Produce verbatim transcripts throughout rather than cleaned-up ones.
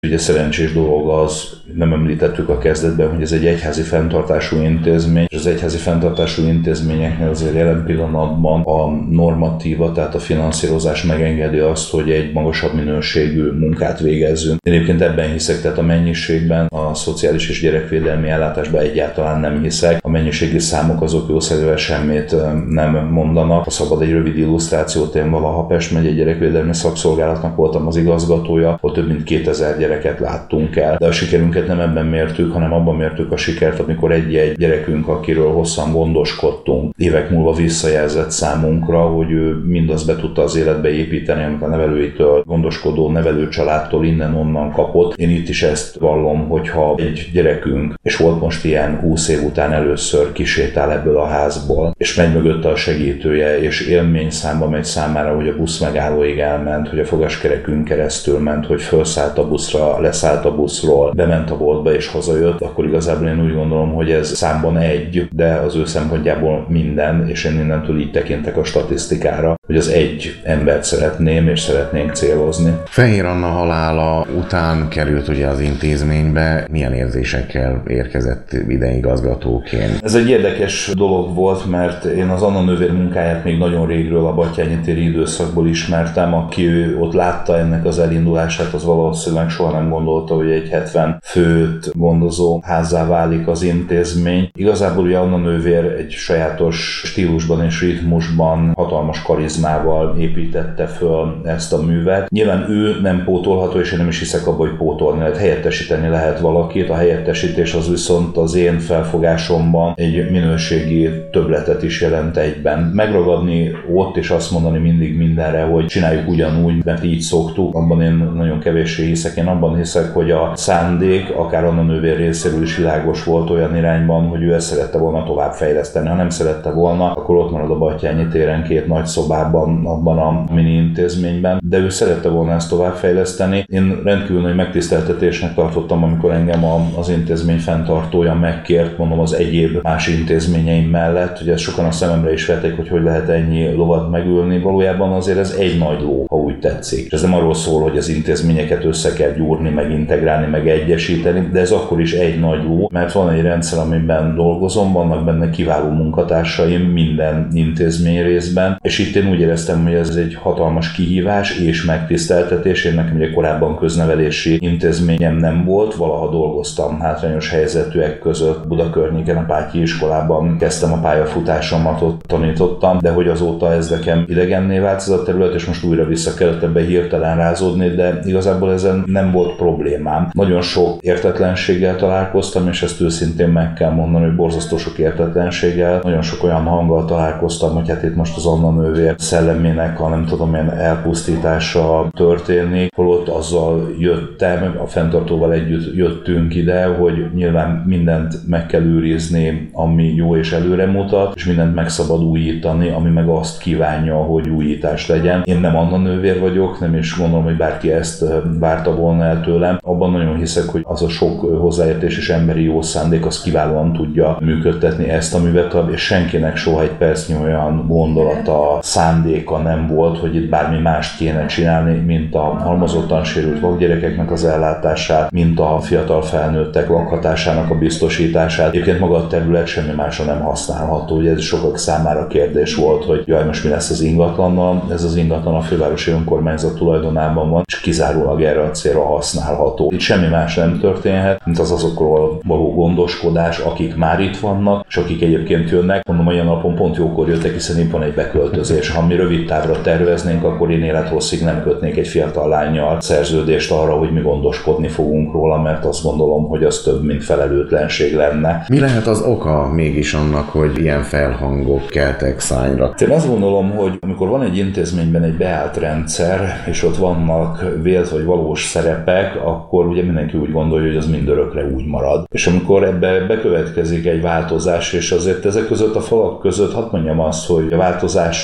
Ugye szerencsés dolog az, nem említettük a kezdetben, hogy ez egy egyházi fenntartású intézmény, és az egyházi fenntartású intézményeknél azért jelen pillanatban a normatíva, tehát a finanszírozás megengedi azt, hogy egy magasabb minőségű munkát végezzünk. Én egyébként ebben hiszek, tehát a mennyiségben, a szociális és gyerekvédelmi ellátásban egyáltalán nem hiszek. A mennyiségi számok azok jószerűen semmit nem mondanak. Ha szabad egy rövid illusztrációt, én valaha Pest megyei gyerekvédelmi szakszolgálatnak voltam az igazgatója, ott több mint kétezer gyereket láttunk el. De a sikerünket nem ebben mértük, hanem abban mértük a sikert, amikor egy-egy gyerekünk, akiről hosszan gondoskodtunk, évek múlva visszajelzett számunkra, hogy ő mindazt be tudta az életbe építeni, amit a nevelőitől, gondoskodó nevelőcsaládtól innen-onnan kapott. Én itt is ezt vallom, hogyha egy gyerekünk, és volt most ilyen húsz év után először kisétál ebből a házból, és megy mögötte a segítője, és élményszámba megy számára, hogy a busz megállóig elment, hogy a fogaskerekünk keresztül ment, hogy felszállt a buszra, leszállt a buszról, bement a boltba és hazajött, akkor igazából én úgy gondolom, hogy ez számban egy, de az ő szempontjából minden, és én innentől így tekintek a statisztikára, hogy az egy embert szeretném és szeretnénk célozni. Fehér Anna halála után került ugye az intézménybe, milyen érzésekkel érkezett ide igazgatóként? Ez egy érdekes dolog volt, mert én az Anna nővér munkáját még nagyon régről a Batthyány téri időszakból ismertem, aki ő ott látta ennek az elindulását, az valószínűleg soha nem gondolta, hogy egy hetven főt gondozó házzá válik az intézmény. Igazából ugye Anna nővér egy sajátos stílusban és ritmusban, hatalmas karizmával építette föl ezt a művet. Nyilván ő nem pótolható, és én nem is hiszek abba, hogy pótolni lehet, helyettesíteni lehet valakit. A helyettesítés az viszont az én felfogásomban egy minőségi többletet is jelent egyben. Megragadni ott és azt mondani mindig mindenre, hogy csináljuk ugyanúgy, mert így szoktuk, abban én nagyon kevéssé hiszek. Én abban hiszek, hogy a szándék, akár Anna nővér részéről is világos volt olyan irányban, hogy ő ezt szerette volna továbbfejleszteni. Ha nem szerette volna, akkor ott marad a Batthyányi téren két nagy szobában, abban a mini intézményben, de ő szerette volna ezt továbbfejleszteni. Én rendkívül nagy megtiszteltetésnek tartottam, amikor engem az intézmény fenntartója megkért, mondom, az egyéb más intézményeim mellett, hogy ezt sokan a szememre is vették, hogy hogy lehet ennyi lovat megülni. Valójában azért ez egy nagy ló, ha úgy tetszik. És ez nem arról szól, hogy az intézményeket össze kell gyúrni, meg integrálni, meg egyesíteni, de ez akkor is egy nagy ló, mert van egy rendszer, amiben dolgozom, vannak benne kiváló munkatársaim minden intézmény részben, és itt én úgy éreztem, hogy ez egy hatalmas kihívás és megtiszteltetés. Én nekem ugye korábban köznevelési intézményem nem volt, valaha dolgoztam hátrányos helyzetűek között, Buda környéken a Pátyi iskolában kezdtem a pályafutásomat, ott tanítottam, de hogy azóta ez nekem idegenné vált ez a terület, és most újra vissza kellett ebbe hirtelen rázódni, de igazából ezen nem volt problémám. Nagyon sok értetlenséggel találkoztam, és ezt őszintén meg kell mondani, hogy borzasztó sok értetlenséggel, nagyon sok olyan hanggal találkoztam, hogy hát itt most az Anna nővér szellemének a nem tudom milyen elpusztítása történik, holott azzal jöttem, a fenntartóval együtt jöttünk ide, hogy nyilván mindent meg kell őrizni, ami jó és előre mutat, és mindent meg szabad újítani, ami meg azt kívánja, hogy újítás legyen. Én nem Anna nővér vagyok, nem is gondolom, hogy bárki ezt várta volna el tőlem. Abban nagyon hiszek, hogy az a sok hozzáértés és emberi jó szándék, az kiválóan tudja működtetni ezt a művet, és senkinek soha egy percnyi olyan gondolata, szándéka nem volt, hogy itt bármi mást kéne csinálni, mint a halmozottan sérült vakgyerekeknek az ellátását, mint a fiatal felnőttek lakhatásának a biztosítását. Egyébként maga a terület semmi másra nem használható. Ugye ez sokak számára kérdés volt, hogy jaj, most mi lesz az ingatlannal. Ez az ingatlan a fővárosi önkormányzat tulajdonában van, és kizárólag erre a célra használható. Itt semmi más nem történhet, mint az azokról való gondoskodás, akik már itt vannak, és akik egyébként jönnek. Mondom, olyan napon pont jókor jöttek, hiszen itt van egy beköltözés. Ha mi rövid távra terveznénk, akkor én élethosszig nem kötnék egy fiatal lánnyal szerződést arra, hogy mi gondoskodni fogunk róla, mert azt gondolom, hogy az több, mint felelőtlenség lenne. Mi lehet az oka mégis annak, hogy ilyen felhangok keltek szányra? Én azt gondolom, hogy amikor van egy intézményben egy beállt rendszer, és ott vannak vélt vagy valós szerepek, akkor ugye mindenki úgy gondolja, hogy az mindörökre úgy marad. És amikor ebbe bekövetkezik egy változás, és azért ezek között a falak között, hadd mondjam azt, hogy a változások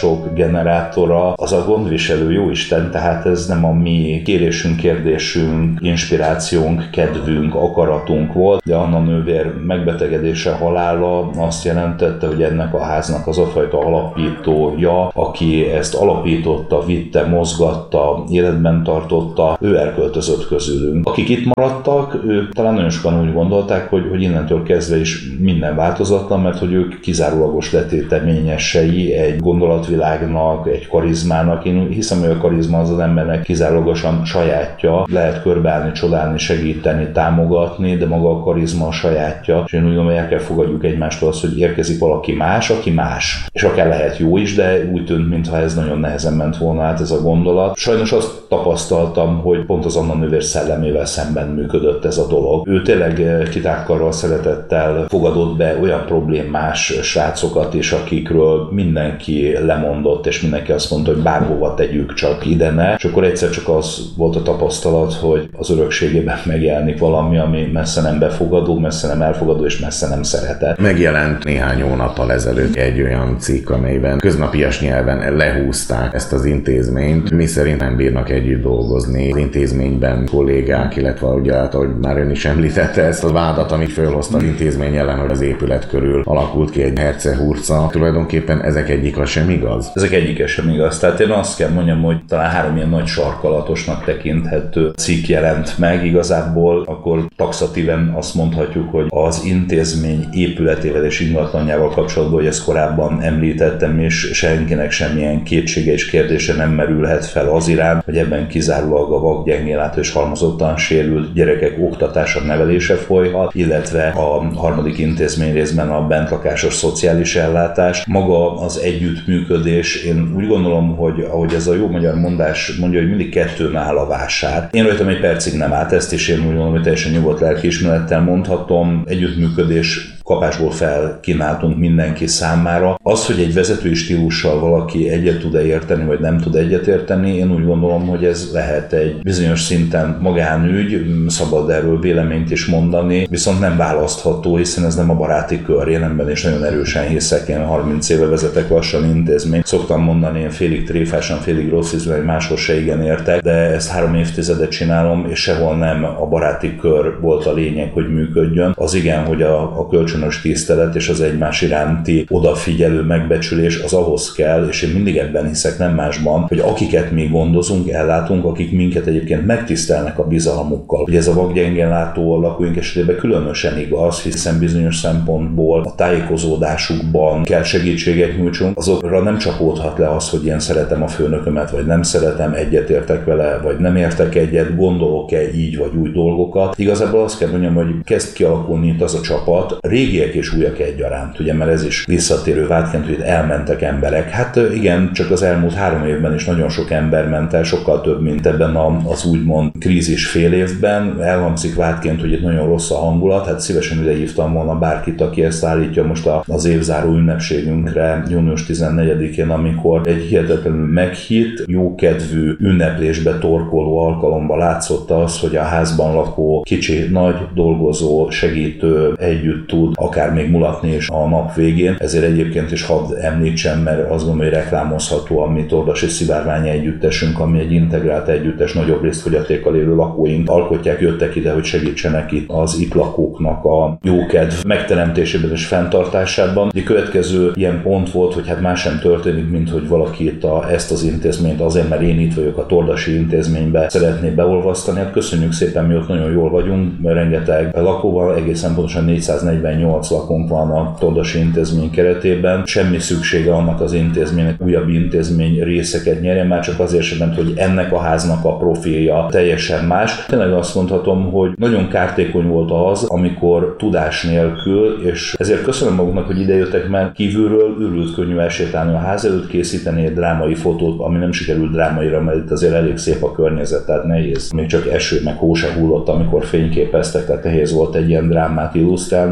generátora az a gondviselő jóisten, tehát ez nem a mi kérésünk, kérdésünk, inspirációnk, kedvünk, akaratunk volt, de Anna nővér megbetegedése, halála azt jelentette, hogy ennek a háznak az a fajta alapítója, aki ezt alapította, vitte, mozgatta, életben tartotta, ő elköltözött közülünk. Akik itt maradtak, ők talán nagyon sokan úgy gondolták, hogy, hogy innentől kezdve is minden változatlan, mert hogy ők kizárólagos letéteményesei egy gondolatvilágnak, egy karizmának. Én hiszem, hogy a karizma az az embernek kizárólagosan sajátja, lehet körbeállni, csodálni, segíteni, támogatni, de maga a karizma a sajátja, és én úgy gondolom, hogy el kell fogadjuk egymástól azt, hogy érkezik valaki más, aki más. És akár lehet jó is, de úgy tűnt, mintha ez nagyon nehezen ment volna át ez a gondolat. Sajnos azt tapasztaltam, hogy pont az Anna nővér szellemével szemben működött ez a dolog. Ő tényleg kitárkarral, szeretettel fogadott be olyan problémás srácokat is, akikről mindenki lemondott, és mindenki azt mondta, hogy bárhova tegyük, csak ide ne. És akkor egyszer csak az volt a tapasztalat, hogy az örökségében megjelenik valami, ami messze nem befogadó, messze nem elfogadó, és messze nem szeretett. Megjelent néhány hónappal ezelőtt egy olyan cikk, amelyben köznapias nyelven lehúzták ezt az intézményt, mi szerint nem bírnak együtt dolgozni az intézményben kollégák, illetve ugye, hát, ahogy már ön is említette ezt a vádat, amit fölhozta az intézmény ellen, hogy az épület körül alakult ki egy hercehurca. Tulajdonképpen ezek egyik az sem igaz? Ezek egyik sem igaz. Tehát én azt kell mondjam, hogy talán három ilyen nagy sarkalatosnak tekinthető cikk jelent meg. Igazából akkor taxatíven azt mondhatjuk, hogy az intézmény épületével és ingatlanjával kapcsolatban, hogy ezt korábban említettem, és senkinek semmilyen kétsége és kérdése nem merülhet fel az iránt, hogy ebben kizárólag a vak, gyengénlátó és halmozottan sérült gyerekek oktatása, nevelése folyhat, illetve a harmadik intézmény részben a bentlakásos szociális ellátás. Maga az együttműködés, én úgy gondolom, hogy ahogy ez a jó magyar mondás mondja, hogy mindig kettőn áll a vásár. Én rajtam egy percig nem állt, ezt is én úgy gondolom, hogy teljesen nyugodt lelkiismerettel mondhatom. Együttműködés kapásból felkínáltunk mindenki számára. Az, hogy egy vezetői stílussal valaki egyet tud-e érteni, vagy nem tud egyet érteni, én úgy gondolom, hogy ez lehet egy bizonyos szinten magánügy, szabad erről véleményt is mondani, viszont nem választható, hiszen ez nem a baráti kör. Én ebben is nagyon erősen hiszek, én harminc éve vezetek lassan intézményt. Szoktam mondani, én félig tréfásan, félig rossz ízben, hogy máshoz se igen értek, de ezt három évtizedet csinálom, és sehol nem a baráti kör volt a lényeg, hogy működjön. Az igen, hogy a, a kölcsönös tisztelet és az egymás iránti odafigyelő megbecsülés az ahhoz kell, és én mindig ebben hiszek, nem másban, hogy akiket mi gondozunk, ellátunk, akik minket egyébként megtisztelnek a bizalmukkal. Ugye ez a vakgyengén látó lakóink esetében különösen igaz, hiszen bizonyos szempontból a tájékozódásukban kell segítséget nyújtsunk, azokra nem csapódhat le az, hogy én szeretem a főnökömet, vagy nem szeretem, egyetértek vele, vagy nem értek egyet, gondolok-e így vagy úgy dolgokat. Igazából azt kell mondjam, hogy kezd kialakulni itt az a csapat, régiek és újak egyaránt, ugye, mert ez is visszatérő vádként, hogy elmentek emberek. Hát igen, csak az elmúlt három évben is nagyon sok ember ment el, sokkal több, mint ebben az úgymond krízis fél évben. Elhangzik vádként, hogy itt nagyon rossz a hangulat, hát szívesen idehívtam volna bárkit, aki ezt állítja most az évzáró ünnepségünkre, június tizennegyedikén, amikor egy hihetetlenül meghitt, jókedvű ünneplésbe torkoló alkalomba látszott az, hogy a házban lakó kicsi, nagy, dolgozó, segítő együtt tud akár még mulatni is a nap végén. Ezért egyébként is hadd említsem, mert azt gondolom, hogy reklámozható a mi Tordasi Szivárvány együttesünk, ami egy integrált együttes, nagyobb részt fogyatékkal élő lakóink alkotják, jöttek ide, hogy segítsenek itt az itt lakóknak a jókedv megteremtésében és fenntartásában. A következő ilyen pont volt, hogy hát más sem történik, mint hogy valaki itt a, ezt az intézményt azért, mert én itt vagyok a Tordasi intézménybe szeretné beolvasztani. Hát köszönjük szépen, mi ott nagyon jól vagyunk, rengeteg lakóval, egészen pontosan négyszáznegyvennyolc lakónk van a Tordasi intézmény keretében. Semmi szüksége annak az intézménynek újabb intézmény részeket nyerjen, már csak azért sem, hogy ennek a háznak a profilja teljesen más. Tényleg azt mondhatom, hogy nagyon kártékony volt az, amikor tudás nélkül, és ezért köszönöm maguknak, hogy idejöttek, mert kívülről őrült könnyű elsétálni a ház előtt, készíteni egy drámai fotót, ami nem sikerült drámaira, mert itt azért elég szép a környezet, tehát nehéz. Még csak eső meg hó se hullott, amikor fényképeztek, tehát nehéz volt egy ilyen drámát illusztrálni, mert hogy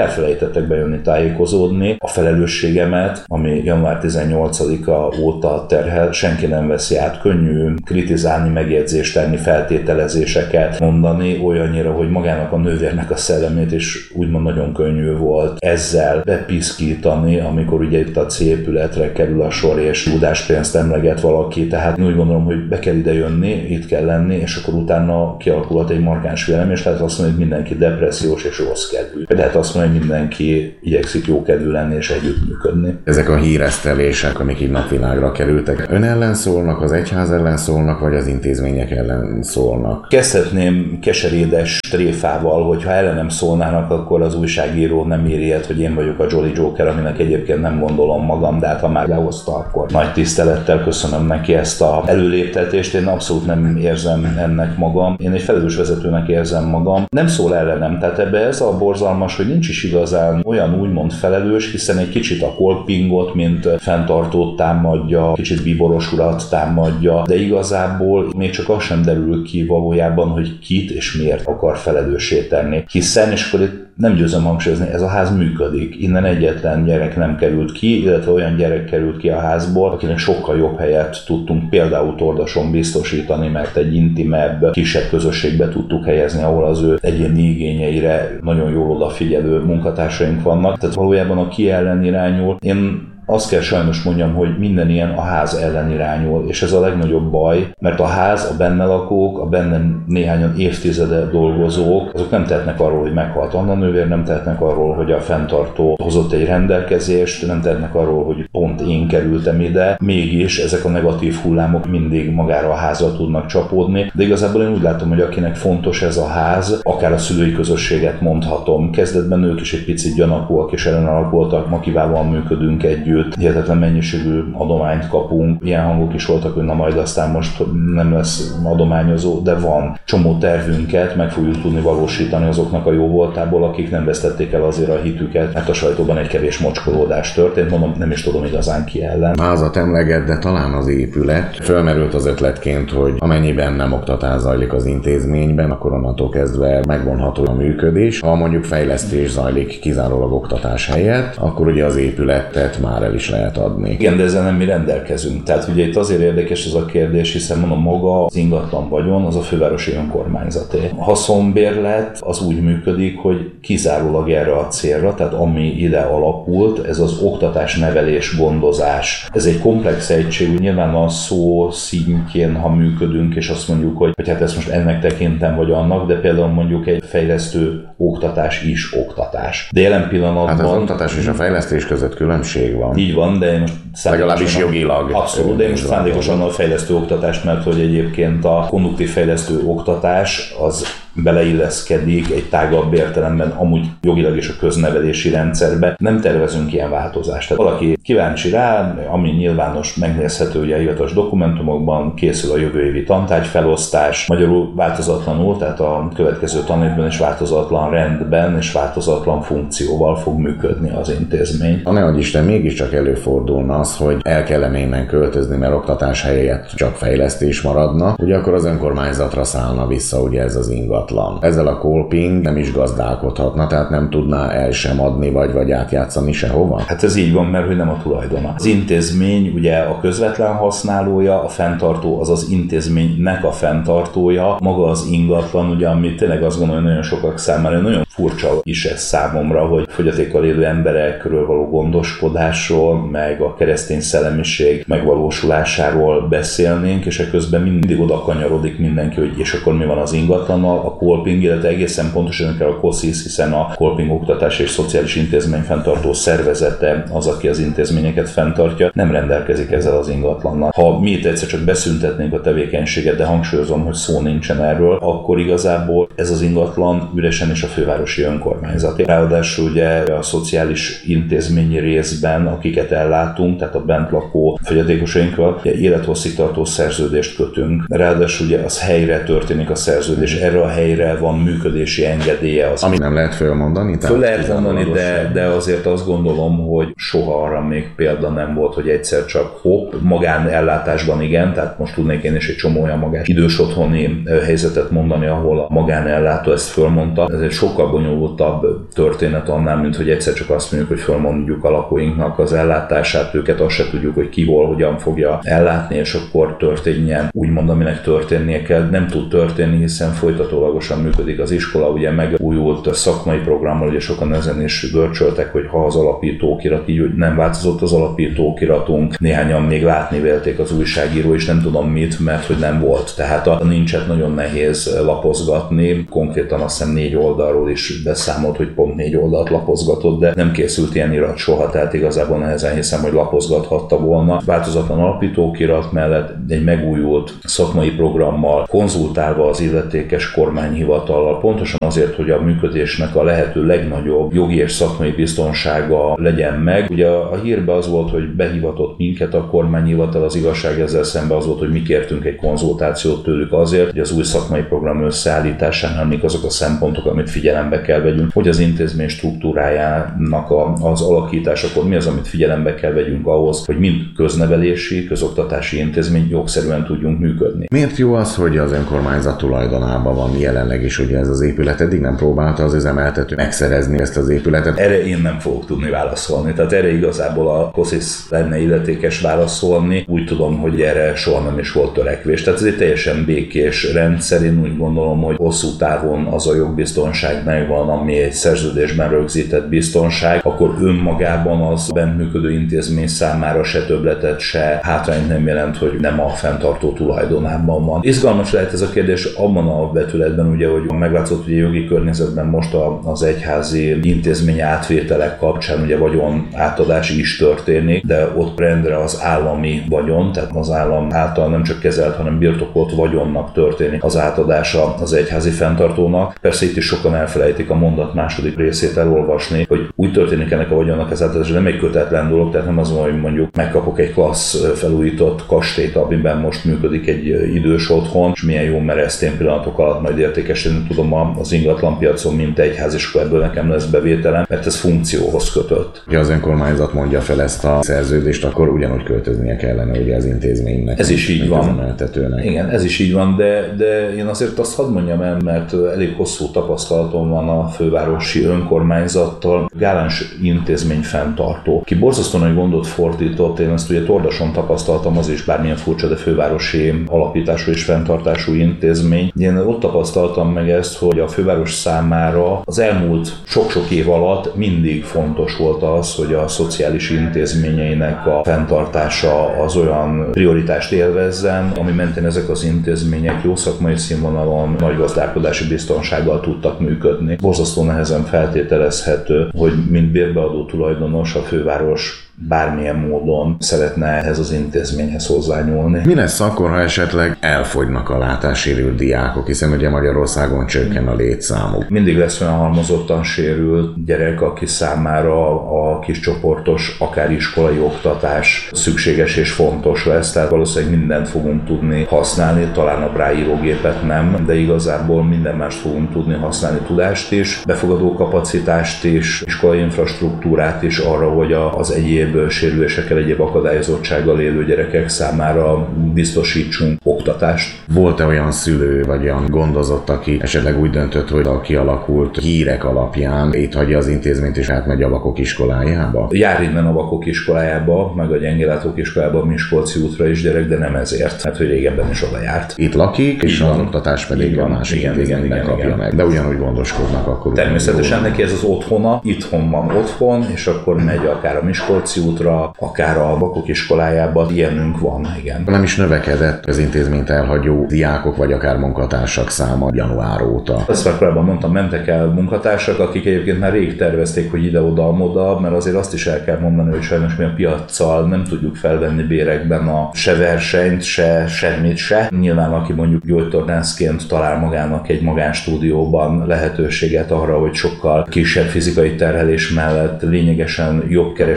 elfelejtettek bejönni tájékozódni. A felelősségemet, ami január tizennyolcadika óta terhel, senki nem veszi át. Könnyű kritizálni, megjegyzést tenni, feltételezéseket mondani, olyannyira, hogy magának a nővérnek a szellemét is úgymond nagyon könnyű volt ezzel bepiszkítani, amikor ugye itt a C-épületre kerül a sor, és tudáspénzt emleget valaki. Tehát úgy gondolom, hogy be kell ide jönni, itt kell lenni, és akkor utána kialakulhat egy markáns vélemény, és lehet azt mondani, hogy mindenki depressziós és rossz kedvű. Lehet azt mondani, hogy mindenki igyekszik jókedvű lenni és együttműködni. Ezek a híresztelések, amik így napvilágra kerültek, ön ellen szólnak, az egyház ellen szólnak, vagy az intézmények ellen szólnak? Kezdhetném keserédes tréfával, hogyha ellenem szólnának, akkor az újságíró nem ér ilyet, hogy én vagyok a Jolly Joker, aminek egyébként nem gondolom magam, de hát ha már lehozta, akkor nagy tisztelettel köszönöm neki ezt a előléptetést. Én abszolút nem érzem ennek magam. Én egy felelős vezetőnek érzem magam. Nem szól ellenem, tehát ebbe ez a borzalmas, hogy nincs is igazán olyan úgymond felelős, hiszen egy kicsit a kolpingot, mint fenntartót támadja, kicsit bíboros urat támadja, de igazából még csak az sem derül ki valójában, hogy kit és miért akar felelőssé tenni. Hiszen, és akkor itt nem győzöm hangsúlyozni, ez a ház működik. Innen egyetlen gyerek nem került ki, illetve olyan gyerek került ki a házból, akinek sokkal jobb helyet tudtunk például Tordason biztosítani, mert egy intimebb, kisebb közösségbe tudtuk helyezni, ahol az ő egyéni igényeire nagyon jól odafigyelő munkatársaink vannak. Tehát valójában a ki ellen irányul. Én azt kell sajnos mondjam, hogy minden ilyen a ház ellen irányul, és ez a legnagyobb baj, mert a ház, a benne lakók, a benne néhányan évtizede dolgozók, azok nem tehetnek arról, hogy meghalt Anna nővér, nem tehetnek arról, hogy a fenntartó hozott egy rendelkezést, nem tehetnek arról, hogy pont én kerültem ide, mégis ezek a negatív hullámok mindig magára a házra tudnak csapódni, de igazából én úgy látom, hogy akinek fontos ez a ház, akár a szülői közösséget mondhatom. Kezdetben ők is egy picit gyanakúak és ellenállók voltak, ma kiválóan működünk együtt, hihetetlen mennyiségű adományt kapunk. Ilyen hangok is voltak, hogy na majd aztán most nem lesz adományozó, de van. Csomó tervünket meg fogjuk tudni valósítani azoknak a jó voltából, akik nem vesztették el azért a hitüket, mert a sajtóban egy kevés mocskolódás történt, mondom, nem is tudom igazán ki ellen. Házat emleget, de talán az épület. Fölmerült az ötletként, hogy amennyiben nem oktatás zajlik az intézményben, akkor onnantól kezdve megvonható a működés. Ha mondjuk fejlesztés zajlik kizárólag oktatás helyett, akkor ugye az épületet már el is lehet adni. Igen, de ezzel nem mi rendelkezünk. Tehát ugye itt azért érdekes ez a kérdés, hiszen mondom, maga az ingatlan vagyon az a fővárosi önkormányzaté. A haszonbérlet az úgy működik, hogy kizárólag erre a célra, tehát ami ide alapult, ez az oktatás, nevelés, gondozás. Ez egy komplex egység, nyilván a szó szintjén, ha működünk, és azt mondjuk, hogy, hogy hát ezt most ennek tekintem, vagy annak, de például mondjuk egy fejlesztő oktatás is oktatás. De jelen pillanatban... Hát az oktatás és a fejlesztés között különbség van. Így van, de én most legalábbis jogilag. Abszolút, de én most szándékosan a fejlesztő oktatást, mert hogy egyébként a konduktív fejlesztő oktatás az beleilleszkedik egy tágabb értelemben amúgy jogilag is a köznevelési rendszerbe. Nem tervezünk ilyen változást. Tehát valaki kíváncsi rá, ami nyilvános, megnézhető ugye a hivatalos dokumentumokban, készül a jövő évi tantárgyfelosztás, magyarul változatlanul, tehát a következő tanévben is változatlan rendben és változatlan funkcióval fog működni az intézmény. A nehogy Isten, mégiscsak előfordulna az, hogy el kellene innen költözni, mert oktatás helyett csak fejlesztés maradna, ugye akkor az önkormányzatra szállna vissza ugye ez az ingatlan. Ezzel a kolping nem is gazdálkodhatna, tehát nem tudná el sem adni, vagy, vagy átjátszani sehova? Hát ez így van, mert hogy nem a tulajdona. Az intézmény ugye a közvetlen használója, a fenntartó az az intézménynek a fenntartója, maga az ingatlan, ugye, ami tényleg azt gondolom, hogy nagyon sokak számára nagyon furcsa is ez számomra, hogy fogyatékkal élő emberekről való gondoskodásról, meg a keresztény szellemiség megvalósulásáról beszélnénk, és ekközben mindig oda kanyarodik mindenki, hogy és akkor mi van az ingatlannal, a kolping, illetve egészen pontosan kell a koszis, hiszen a Kolping Oktatás és Szociális Intézmény fenntartó szervezete az, aki az intézményeket fenntartja, nem rendelkezik ezzel az ingatlannal. Ha mi itt egyszer csak beszüntetnénk a tevékenységet, de hangsúlyozom, hogy szó nincsen erről, akkor igazából ez az ingatlan üresen is a fővárosi önkormányzat. Ráadásul ugye a szociális intézményi részben, akiket ellátunk, tehát a bent lakó fogyatékosainkkal, élethosszig tartó szerződést kötünk. Ráadásul ugye az helyre történik a szerződés, erre a helyre van működési engedélye. Az Ami nem lehet fölmondani? Föl lehet mondani, de, de azért azt gondolom, hogy soha arra még példa nem volt, hogy egyszer csak hopp, magánellátásban igen, tehát most tudnék én is egy csomó olyan magás idős otthoni helyzetet mondani, ahol a magánellátó ezt fölmondta. Ez egy sokkal bonyolultabb történet annál, mint hogy egyszer csak azt mondjuk, hogy fölmondjuk a lakóinknak az ellátását, őket azt se tudjuk, hogy ki hol, hogyan fogja ellátni, és akkor történjen úgymond, aminek történnie kell. Nem tud történni, hiszen folytatólagosan működik az iskola, ugye megújult szakmai programmal, ugye sokan ezen is görcsöltek, hogy ha az alapító okirat, így hogy nem változott az alapító okiratunk, néhányan még látni vélték az újságíró, és nem tudom mit, mert hogy nem volt. Tehát a nincset nagyon nehéz lapozgatni, konkrétan azt hiszem négy oldalról is beszámolt, hogy pont négy oldalt lapozgatott, de nem készült ilyen irat soha, tehát igazából nehezen hiszem, hogy lapozgathatta volna. Változatlan alapító okirat mellett egy megújult szakmai programmal, konzultálva az illetékes kormányhivatallal, pontosan azért, hogy a működésnek a lehető legnagyobb jogi és szakmai biztonsága legyen meg. Ugye a hírben az volt, hogy behivatott minket a kormányhivatal, az igazság ezzel szemben az volt, hogy mi kértünk egy konzultációt tőlük azért, hogy az új szakmai program összeállításánál mik azok a szempontok, amit figyelembe kell vegyünk, hogy az intézmény struktúrájának a, az alakításakor mi az, amit figyelembe kell vegyünk ahhoz, hogy mind köznevelési, közoktatási intézmény jogszerűen tudjunk működni. Miért jó az, hogy az önkormányzat tulajdonában van jelenleg is ugye ez az épület? Eddig nem próbálta az üzemeltető megszerezni ezt az épületet? Erre én nem fogok tudni válaszolni. Tehát erre igazából a KOSZISZ lenne illetékes válaszolni. Úgy tudom, hogy erre soha nem is volt törekvés. Tehát ez egy teljesen békés rendszer. Én úgy gondolom, hogy hosszú távon az a jogbiztonság megvan, ami egy szerződésben rögzített biztonság, akkor önmagában az bent működő intézmény számára se többletet, se hátrányt nem jelent, hogy nem a fenntartó tulajdonában van. Izgalmas lehet ez a kérdés abban a vetületben, ugye, hogy megváltozott ugye jogi környezetben most az egyházi intézmény átvételek kapcsán ugye vagyon átadás is történik, de ott rendre az állami vagyon, tehát az állam által nem csak kezelt, hanem birtokolt vagyonnak történik az átadása az egyházi fenntartónak. Persze itt is sokan elfelejtik a mondat második részét elolvasni, hogy úgy történik ennek a vagyonnak az átadása, nem egy kötetlen dolog, tehát nem az, hogy mondjuk megkapok egy klassz felújított kastélyt, amiben most működik egy idős otthon, és milyen jó meresztén pillanatok alatt majd értékesíteni tudom az ingatlanpiacon, mint egyháziskola, ebből nekem lesz bevételem, mert ez funkcióhoz kötött. Ha az önkormányzat mondja fel ezt a szerződést, akkor ugyanúgy költöznie kellene ugye az intézménynek. Ez is így van. Igen, ez is így van, de, de én azért azt hadd mondjam el, mert elég hosszú tapasztalatom van a fővárosi önkormányzattal. Gáláns intézmény fenntartó, ki borzasztó nagy gondot fordított, én ezt ugye Tordason tapasztaltam, az is bármilyen furcsa, de fővárosi alapítású és fenntartású intézmény. Én ott tapasztaltam meg ezt, hogy a főváros számára az elmúlt sok-sok év alatt mindig fontos volt az, hogy a szociális intézményeinek a fenntartása az olyan prioritást élvezzen, ami mentén ezek az intézmények jó szakmai színvonalon, nagy gazdálkodási biztonsággal tudtak működni. Borzasztó nehezen feltételezhető, hogy mint bérbeadó tulajdonos a főváros bármilyen módon szeretne ehhez az intézményhez hozzányúlni. Mi lesz akkor, ha esetleg elfogynak a látássérült diákok, hiszen ugye Magyarországon csökken a létszámuk? Mindig lesz olyan halmozottan sérült gyerek, aki számára a kis csoportos, akár iskolai oktatás szükséges és fontos lesz, tehát valószínűleg mindent fogunk tudni használni, talán a bráírógépet nem, de igazából minden mást fogunk tudni használni, tudást is, befogadó kapacitást is, iskolai infrastruktúrát is arra, hogy az egyéb sérülésekkel, egyéb akadályozottsággal élő gyerekek számára biztosítsunk oktatást. Volt-e olyan szülő, vagy olyan gondozott, aki esetleg úgy döntött, hogy a kialakult hírek alapján itt hagyja az intézményt és átmegy a vakok iskolájába? Jár innen a vakok iskolájába, meg a gyengélátók iskolájába, a Miskolci útra is gyerek, de nem ezért, mert hogy régebben is oda járt. Itt lakik, és az oktatás pedig a másik igen, intézményben igen, kapja igen. meg. De ugyanúgy gondoskodnak akkor. Természetesen neki ez az otthona, itthon van otthon, és akkor megy akár a Miskolci útra, akár a vakok iskolájába, ilyenünk van, igen. Nem is növekedett az intézményt elhagyó diákok, vagy akár munkatársak száma január óta. Azt már korábban mondtam, mentek el munkatársak, akik egyébként már rég tervezték, hogy ide-oda-amoda, mert azért azt is el kell mondani, hogy sajnos mi a piaccal nem tudjuk felvenni bérekben a se versenyt, se semmit se. Nyilván aki mondjuk gyógytornászként talál magának egy magánstúdióban lehetőséget arra, hogy sokkal kisebb fizikai terhelés mellett lényegesen jobb keresetért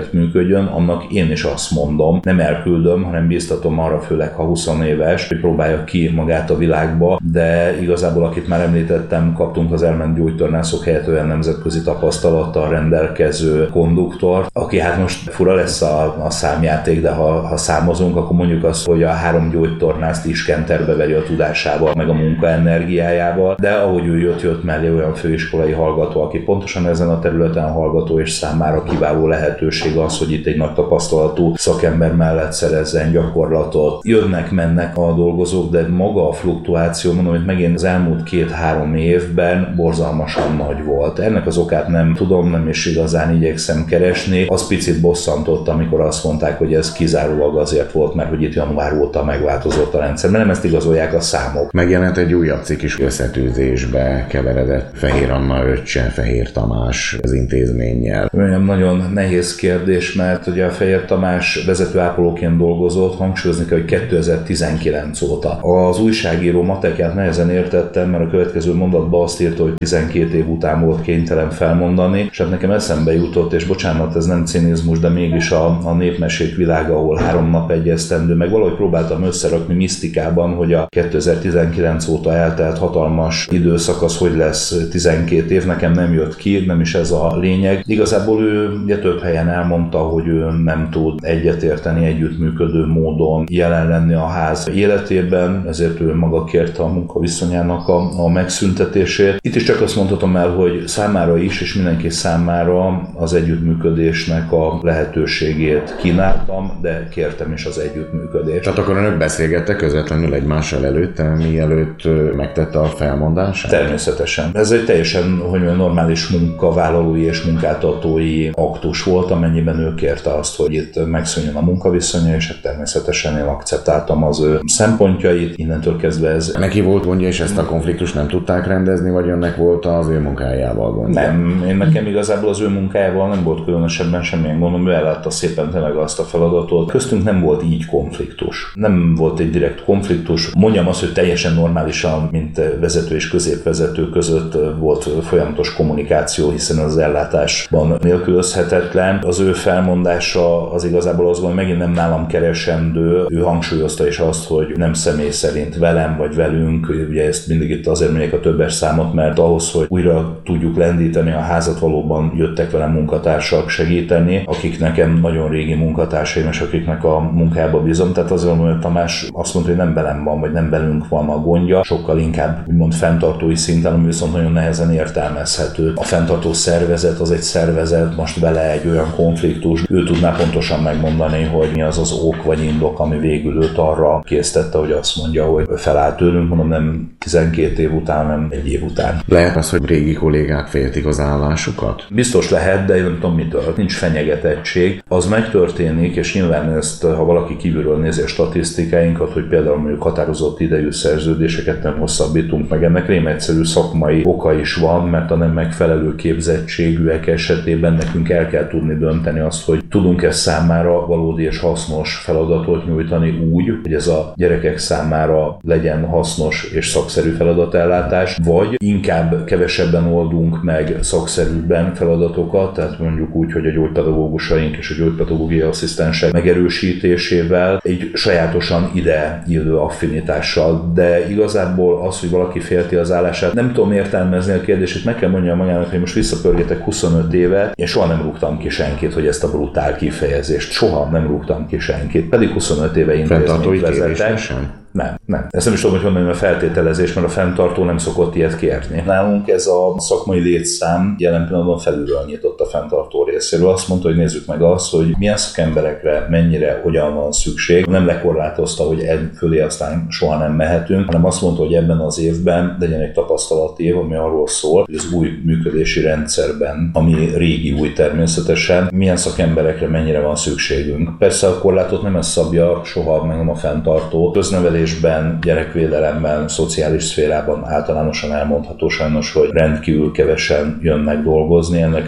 projekt működjön, annak én is azt mondom, nem elküldöm, hanem bíztatom arra, főleg ha húsz éves, hogy próbálja ki magát a világba, de igazából, akit már említettem, kaptunk az elment gyógytornászok helyett olyan nemzetközi tapasztalattal rendelkező konduktort, aki hát most fura lesz a, a számjáték, de ha, ha számozunk, akkor mondjuk azt, hogy a három gyógytornászt is kenterbe veri a tudásával, meg a munkaenergiájával, de ahogy ő jött, jött mellé olyan főiskolai hallgató, aki pontosan ezen a területen hallgató, és számára kiváló lehetőség az, hogy itt egy nagy tapasztalatú szakember mellett szerezzen gyakorlatot. Jönnek, mennek a dolgozók, de maga a fluktuáció, mondom, hogy megint az elmúlt két-három évben borzalmasan nagy volt. Ennek az okát nem tudom, nem is igazán igyekszem keresni. Az picit bosszantott, amikor azt mondták, hogy ez kizárólag azért volt, mert hogy itt január óta megváltozott a rendszer. Mert nem ezt igazolják a számok. Megjelent egy újabb cikk is, összetűzésbe keveredett Fehér Anna öccse, Fehér Tamás az intézménnyel. Nagyon nehéz kérdés, mert ugye a Fehér Tamás vezetőápolóként dolgozott, hangsúlyozni kell, hogy kétezer-tizenkilenc óta. Az újságíró matekját nehezen értettem, mert a következő mondatban azt írta, hogy tizenkét év után volt kénytelen felmondani, és hát nekem eszembe jutott, és bocsánat, ez nem cinizmus, de mégis a, a népmesék világa, ahol három nap egy esztendő, meg valahogy próbáltam összerakni misztikában, hogy a kétezer-tizenkilenc óta eltelt hatalmas időszak az hogy lesz tizenkét év, nekem nem jött ki, nem is ez a lényeg. Igazából ő ugye több helyen elmondta, hogy ő nem tud egyetérteni, együttműködő módon jelen lenni a ház életében, ezért ő maga kérte a munkaviszonyának a, a megszüntetését. Itt is csak azt mondhatom el, hogy számára is, és mindenki számára az együttműködésnek a lehetőségét kínáltam, de kértem is az együttműködést. Tehát akkor önök beszélgettek közvetlenül egymással előtt, mielőtt megtette a felmondását? Természetesen. Ez egy teljesen, hogy mondjam, normális munkavállalói és munkáltatói aktus volt, amennyiben ő kérte azt, hogy itt megszűnjön a munkaviszonya, és hát természetesen én akceptáltam az ő szempontjait. Innentől kezdve ez... Neki volt gondja, és ezt a konfliktust nem tudták rendezni, vagy önnek volt az ő munkájával gondja? Nem, én nekem igazából az ő munkájával nem volt különösebben semmilyen gondom, ő ellátta szépen tényleg azt a feladatot. Köztünk nem volt így konfliktus. Nem volt egy direkt konfliktus. Mondjam azt, hogy teljesen normálisan, mint vezető és középvezető között volt folyamatos kommunikáció, hiszen az ellátásban nélkülözhetetlen. Az ő felmondása az igazából az, hogy megint nem nálam keresendő. Ő hangsúlyozta is azt, hogy nem személy szerint velem vagy velünk, ugye ezt mindig itt azért mondják a többes számot, mert ahhoz, hogy újra tudjuk lendíteni a házat, valóban jöttek velem munkatársak segíteni, akik nekem nagyon régi munkatársaim, és akiknek a munkába bízom. Tehát azért mondom, hogy Tamás azt mondta, hogy nem velem van, vagy nem velünk van a gondja, sokkal inkább úgymond fenntartói szinten, ami viszont nagyon nehezen értelmezhető. A fenntartó szervezet az egy szervezet, most vele egy olyan konfliktus, ő tudná pontosan megmondani, hogy mi az az ok vagy indok, ami végül őt arra késztette, hogy azt mondja, hogy felállt tőlünk, mondom, nem tizenkét év után, hanem egy év után. Lehet az, hogy régi kollégák féltik az állásukat? Biztos lehet, de én nem tudom mitől. Nincs fenyegetettség. Az megtörténik, és nyilván ezt, ha valaki kívülről nézi a statisztikáinkat, hogy például mondjuk határozott idejű szerződéseket nem hosszabbítunk meg, ennek rém egyszerű szakmai oka is van, mert a nem megfelelő képzettségűek esetében nekünk el kell tudni dönteni azt, hogy tudunk-e számára valódi és hasznos feladatot nyújtani úgy, hogy ez a gyerekek számára legyen hasznos és szakszerű feladatellátás, vagy inkább kevesebben oldunk meg szakszerűbben feladatokat, tehát mondjuk úgy, hogy a gyógypedagógusaink és a gyógypedagógiai asszisztensek megerősítésével egy sajátosan ide illő affinitással, de igazából az, hogy valaki félti az állását, nem tudom értelmezni a kérdését, meg kell mondjam magának, hogy most visszapörgetek huszonöt éve, én soha nem rúgtam ki senkit, hogy ezt a brutál kifejezést, soha nem rúgtam ki senkit, pedig huszonöt éve intézményt vezetek. Nem, nem. Ezt nem is tudom, hogy honnan jön a feltételezés, mert a fenntartó nem szokott ilyet kérni. Nálunk ez a szakmai létszám jelen pillanatban felülről nyitott a fenntartó részéről. Azt mondta, hogy nézzük meg azt, hogy milyen szakemberekre, mennyire, hogyan van szükség. Nem lekorlátozta, hogy ebb fölé aztán soha nem mehetünk, hanem azt mondta, hogy ebben az évben legyen egy tapasztalati év, ami arról szól, hogy az új működési rendszerben, ami régi új természetesen, milyen szakemberekre mennyire van szükségünk. Persze a korlátot nem ez szabja soha, meg nem a fenntartó. Köznevelés gyerekvédelemben, szociális szférában általánosan elmondható sajnos, hogy rendkívül kevesen jönnek dolgozni. Ennek egyébként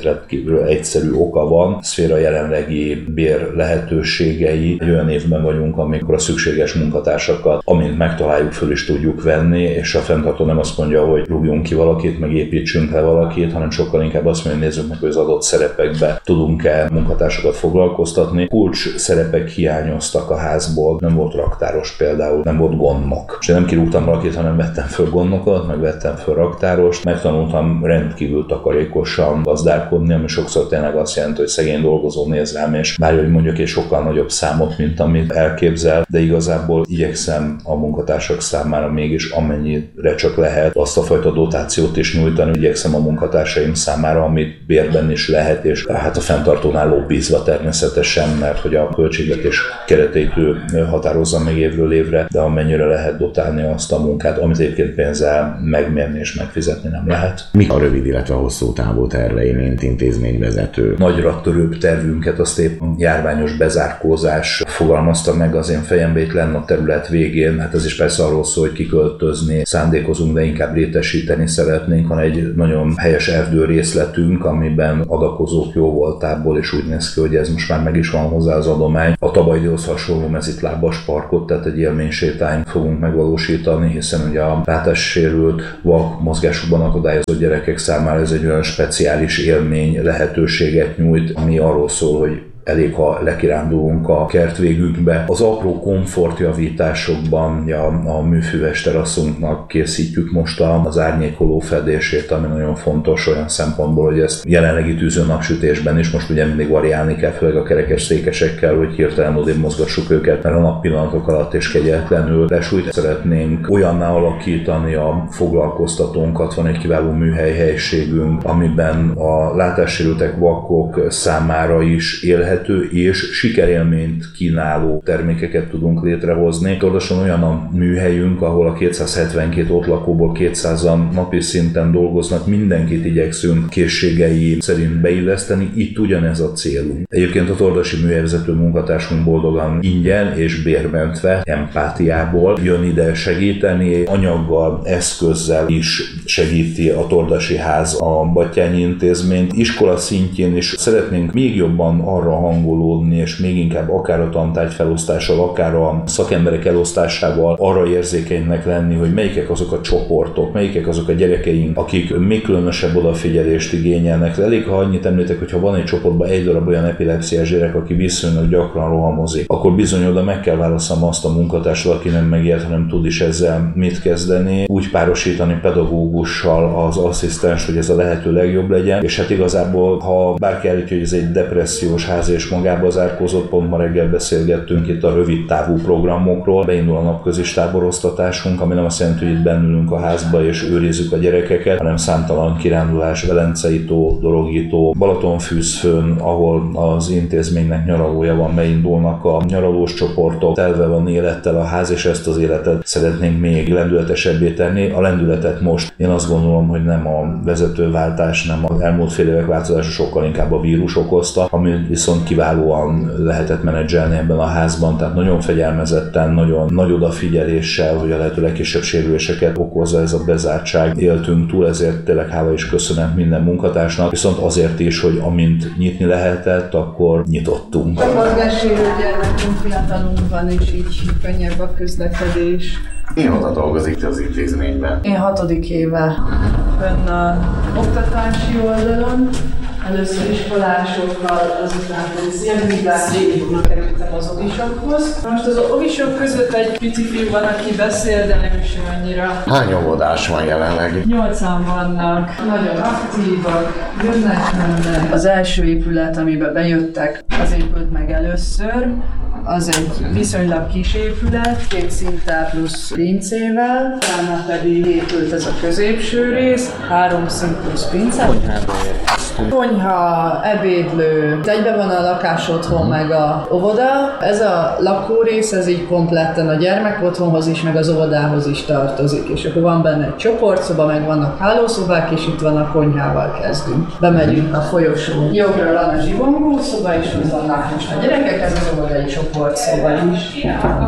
két rendkívül egyszerű oka van. A szféra jelenlegi bér lehetőségei. Egy olyan évben vagyunk, amikor a szükséges munkatársakat, amint megtaláljuk, föl is tudjuk venni, és a fenntartó nem azt mondja, hogy rúgjunk ki valakit, meg építsünk le valakit, hanem sokkal inkább azt mondja, hogy nézzük meg, hogy az adott szerepekbe tudunk-e munkatársakat foglalkoztatni. Kulcs szerepek hiányoztak a házból, nem volt raktáros például, nem volt gondnok. És nem kirúgtam valakit, hanem vettem föl gondnokot, meg vettem föl raktárost, megtanultam rendkívül takarékosan gazdálkodni, ami sokszor tényleg azt jelenti, hogy szegény dolgozó néz rám, és bárja, hogy mondjuk egy sokkal nagyobb számot, mint amit elképzel, de igazából igyekszem a munkatársak számára mégis amennyire csak lehet azt a fajta dotációt is nyújtani, igyekszem a munkatársaim számára, amit bérben is lehet, és hát a fenntartónál lobbizva természetesen, mert hogy a költségvetés kereteit ő határozza meg évről évre, de amennyire lehet dotálni azt a munkát, amit egyébként pénzzel megmérni és megfizetni nem lehet. Mi a rövid, illetve hosszú távú tervei, mint intézményvezető? Nagyra törőbb tervünket azt épp járványos bezárkózás fogalmazta meg az én fejembe itt lenne a terület végén. Hát ez is persze arról szól, hogy kiköltözni szándékozunk, de inkább létesíteni szeretnénk. Van egy nagyon helyes erdő részletünk, amiben adakozók jó voltából, és úgy néz ki, hogy ez most már meg is van hozzá az adomány. A tavalyihoz hasonló mezitlábas parkot, tehát egy élménysétányt fogunk megvalósítani, hiszen ugye a látássérült, vak, mozgásukban akadályozott gyerekek számára ez egy olyan speciális élmény lehetőséget nyújt, ami arról szól, hogy elég, ha lekirándulunk a kertvégünkbe. Az apró komfortjavításokban ja, a műfüves teraszunknak készítjük most az árnyékoló fedését, ami nagyon fontos olyan szempontból, hogy ezt jelenlegi tűző napsütésben is most ugye mindig variálni kell, főleg a kerekes székesekkel, hogy hirtelen odébb mozgassuk őket, mert a nappillanatok alatt is kegyetlenül lesújt. Szeretnénk olyanná alakítani a foglalkoztatónkat, van egy kiváló műhelyhelyiségünk, amiben a látássérültek, vakok számára is élhető és sikerélményt kínáló termékeket tudunk létrehozni. Tordoson olyan a műhelyünk, ahol a kétszázhetvenkét ott lakóból kétszázan napi szinten dolgoznak, mindenkit igyekszünk készségei szerint beilleszteni, itt ugyanez a célunk. Egyébként a tordosi műhelyvezető munkatársunk boldogan ingyen és bérmentve, empátiából jön ide segíteni, anyaggal, eszközzel is segíti a Tordosi Ház a Batthyány Intézményt. Iskola szintjén is szeretnénk még jobban arra hangolódni, és még inkább akár a tantárgy felosztással, akár a szakemberek elosztásával arra érzékenynek lenni, hogy melyikek azok a csoportok, melyikek azok a gyerekeink, akik még különösebb odafigyelést igényelnek. Elég, ha annyit említek, hogy ha van egy csoportban egy darab olyan epilepsziás gyerek, aki viszonylag gyakran rohamozik, akkor bizony oda meg kell válaszolnom azt a munkatársat, aki nem megijed, hanem tud is ezzel mit kezdeni. Úgy párosítani pedagógussal az asszisztens, hogy ez a lehető legjobb legyen, és hát igazából, ha bárki állítja, hogy ez egy depressziós ház és magába zárkózott, pont ma reggel beszélgettünk itt a rövid távú programokról. Beindul a napközis táboroztatásunk, ami nem azt jelenti, hogy itt bennülünk a házba és őrizzük a gyerekeket, hanem számtalan kirándulás, Velencei tó, Dorogító, Balatonfűzfőn, ahol az intézménynek nyaralója van, beindulnak a nyaralós csoportok, telve van élettel a ház, és ezt az életet szeretnénk még lendületesebbé tenni. A lendületet most én azt gondolom, hogy nem a vezetőváltás, nem az elmúlt fél évek változása, sokkal inkább a vírus okozta, ami viszont kiválóan lehetett menedzselni ebben a házban, tehát nagyon fegyelmezetten, nagyon nagy odafigyeléssel, hogy a lehető legkisebb sérüléseket okozza ez a bezártság. Éltünk túl, ezért tényleg hála és köszönet minden munkatársnak, viszont azért is, hogy amint nyitni lehetett, akkor nyitottunk. A mozgássérült gyermekünk, fiatalunk van, és így könnyebb a közlekedés. Mióta dolgozik az intézményben? Én hatodik éve fönn a oktatási oldalon. Először iskolásokkal, azután pedig szélvízásoknak kerültem az ovisokhoz. Most az ovisok között egy pici fiú van, aki beszél, de nem is annyira. Hány óvodás van jelenleg? Nyolcan vannak, nagyon aktívak, jönnek, mennek. Az első épület, amiben bejöttek, az épült meg először. Az egy viszonylag kis épület, két szinttel plusz pincével, utána pedig épült ez a középső rész, három szint plusz pince. Konyhába érkeztünk. Konyha, ebédlő, egyben van a lakás otthon meg a óvoda. Ez a lakórész, ez így kompletten a gyermekotthonhoz is, meg az óvodához is tartozik. És akkor van benne egy csoportszoba, meg vannak hálószobák, és itt van a konyhával kezdünk. Bemegyünk a folyosón. Jobbra van a zsibongószoba, és ott vannak most a gyerekek, ez az óvodai csoportszoba is.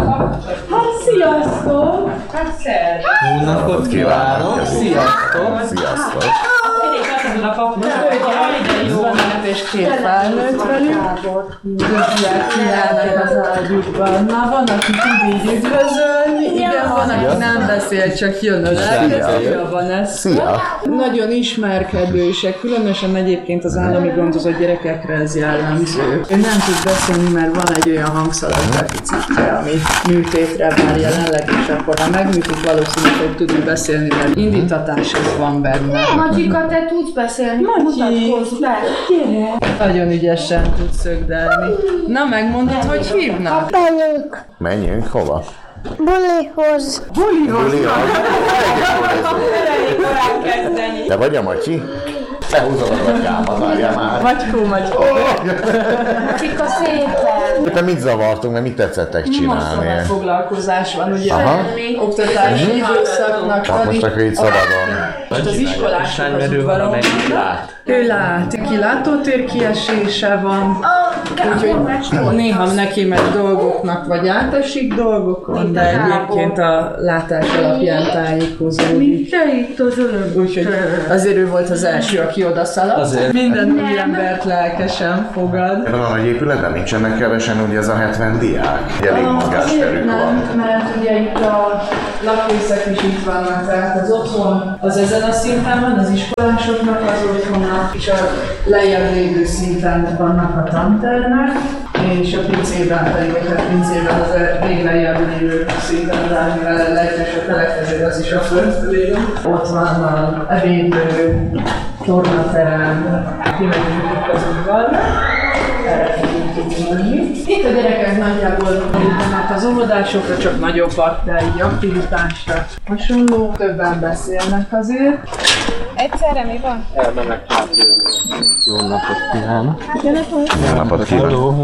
Hát sziasztok! Hát szerint! Jó napot kívánok! Sziasztok! Sziasztok! Jó és két felnőtt velük. Közülek kiállnak az ágyukban. Na, van, aki tud így üdvözölni, igen, van, aki nem beszél, csak jön a lelkező, van ez. Szia! Nagyon ismerkedősek, különösen egyébként az állami gondozott gyerekekre ez jellemző. Ő nem tud beszélni, mert van egy olyan hangszalag deficitje, ami műtétre vár jelenleg, és akkor ha megműtik, valószínűleg fog tudni beszélni, mert indítatás ez van benne. Matyika, te tudsz beszélni? Mutatkozz be! Gyere! Nagyon ügyesen tud szögdelni. Na, megmondod, hogy hívnak? Menjünk Menjünk hova? bulihoz. Bulihoz? Te vagy a Matyi? Te húzod a gatyámat, várjál már. Macskó, macskó. Matyika, szépen! Te mit zavartunk, mert mit tetszettek csinálni? Most foglalkozás van, ugye? Aha. Oktatási időszaknak Hát van. most akkor itt szabadon. Most az iskolások az Merő udvaron. valamelyik lát. Ő lát, kilátótér kiesése van, úgyhogy néha neki megy dolgoknak, vagy átesik dolgokon, de egyébként a látás alapján tájékozódik. Úgyhogy azért ő volt az első, aki odaszaladt. Azért. Minden új embert lelkesen fogad. Van a nagy épületben nincsenek kevesen, ugye ez a hetven diák. Elég mozgásterük van. Nem, mert ugye itt a lakrészek is itt vannak, tehát az otthon az ezen a szinten van, az iskolásoknak az otthona, és a lejjebb lévő szinten vannak a tantermek, és a pincében pedig, vagy a pincében az a még lejjebb lévő szinten az ázsivel és a telekező az is a földfölében. Ott van a ebédlő, tornaterem, kimegyünk itt az udvarra. Erre fogunk tudni menni. Itt a gyerekek nagyjából mennek az óvodásokra, csak nagyobbak, de így aktivitásra hasonló. Többen beszélnek azért. Egyszerre mi van? Jó napot kívánok. Jó napot kívánok!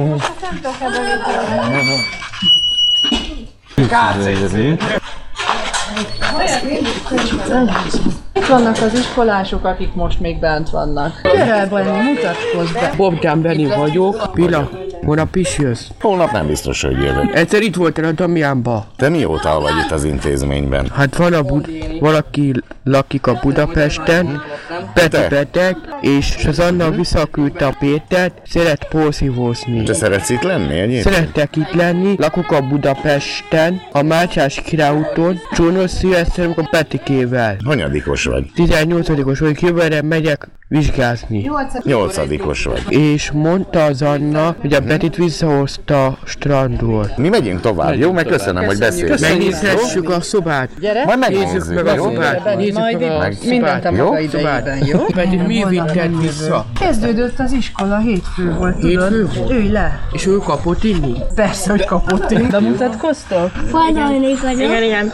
Itt vannak az iskolások, akik most még bent vannak. Gyere, Bajni, mutatkozz be! Bogdán Benni vagyok. Pila, holnap is jössz? Holnap nem biztos, hogy jövök. Egyszer itt voltál a Damiánba. Te mióta vagy itt az intézményben? Hát van a Bud- valaki lakik a Budapesten, Peti beteg, és az Anna visszaküldte a Pétert, szeret porszívózni. Te szeretsz itt lenni egyébként? Szerettek itt lenni, lakok a Budapesten, a Mátyás királyúton, csónos szíveszem a Petikével. Hanyadikos vagy? tizennyolcadikos vagyok, jövőre megyek vizsgázni. Nyolcadikos vagy. És mondta az Anna, hogy a Petit visszahozta a strandról. Mi megyünk tovább, jó? Meg köszönöm, hogy beszélsz. Megnézhessük a szobát. Gyere! Majd Nézzük megnézzük, meg a jó? szobát. Nézzük Majd meg a meg- itt mindent a szobát. maga Jó? idejében, jó? Pedig mi vitted vissza? Kezdődött az iskola, hétfő volt, tudod? Hétfő volt? Ülj le! És ő kapott inni? Persze, hogy kapott én. De mutatkoztok? Fajnalnék vagyok. Igen, igen.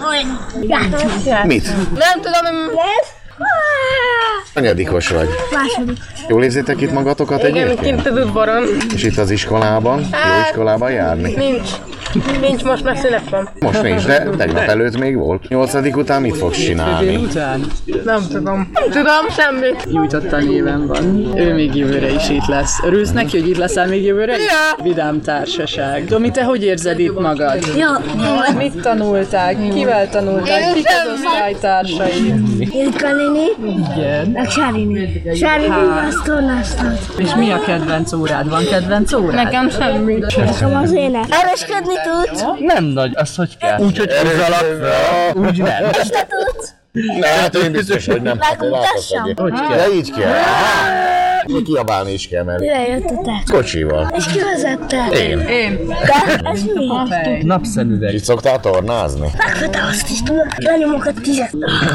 Mit? Nem tudom, mi lesz. Hanyadikos vagy? Második. Jól érzitek itt magatokat egyébként? az udvaron. És itt az iskolában? Jó iskolában járni? Nincs. Nincs, most már szünet van. Most nincs, de tegnap előtt még volt. Nyolcadik után mit fogsz csinálni? Nem tudom. Tudom, semmit. Nyújtotta néven van. Ő még jövőre is itt lesz. Örülsz neki, hogy itt leszel még jövőre? Ja. Vidám társaság. Domi, te hogy érzed itt magad? Jó. Mit tanultál? Kivel tanultál? Kik az osztálytársaid? Ilka néni. Igen. Meg Sári néni. Sári néni azt tornáztat. És mi a kedvenc órád? Van kedvenc órád? Nekem semmi. Nekem az ének. Erősködni tudsz? Nem nagy, azt hogy kell? Úgy, hogy húzalak. Úgy nem. És te tudsz? Na, hát én biztos, hogy nem. Hát én Megmutassam. látod, hogy de így kell. Még kiabálni is kell, mert Mire jöttetek? kocsival. És ki vezette? Én. De ez mi? Napszemüveg. Itt szoktál tornázni? Megfete azt is tudod. Lenyomok a tízet.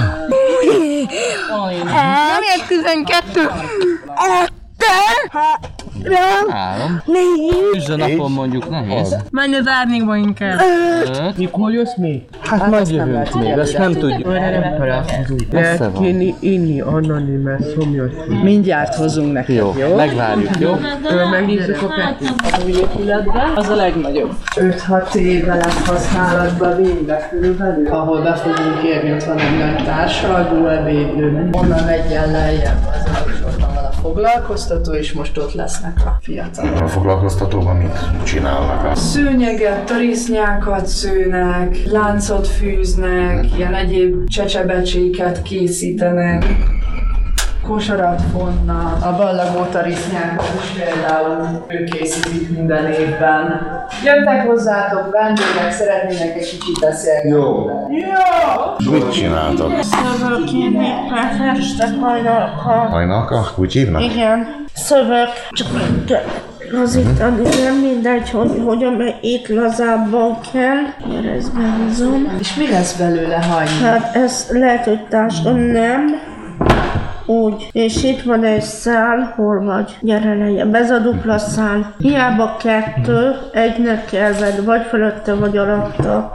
Nem ért tizenkettő. Kettő. Három. Négy. És a napon mondjuk nehéz. Menj az árnyékba inkább. Öt. Mikor jössz még? Hát majd jövünk még, azt nem tudjuk. Lehet kéne inni, Annani, mert szomjas. Mindjárt hozunk neki, Jó, jó? megvárjuk, jó? Megnézzük a Petit. új épületben, az a legnagyobb. öt-hat éve lett használatban végre körülbelül, ahol be fogunk érni, ott van egy nagy társalgó ebédlő. Onnan egyen lejjebb az alsóban van a foglalkoztató, és most ott lesznek a fiatalok. A foglalkoztatóban mit csinálnak? Szőnyeget, tarisznyákat szőnek, láncot fűznek, ilyen egyéb csecsebecséket készítenek. kosarat fonnak, a ballagótarisznyákat is például ők készítik minden évben. Jöttek hozzátok vendégek, szeretnének egy kicsit beszélgetni. Jó. Jó! Mit csináltok? Szövök én éppen festek hajnalka. Hajnalka? Úgy hívnak? Igen. Szövök. Csak az itt nem mindegy, hogy hogyan, mert itt lazábban kell. Érezbe hozom. És mi lesz belőle hajni? Hát ez lehet, hogy táska nem. Úgy. És itt van egy szál, hol vagy? Gyere lejjebb. Ez a dupla szál. Hiába kettő, egynek kell venni, vagy fölötte, vagy alatta.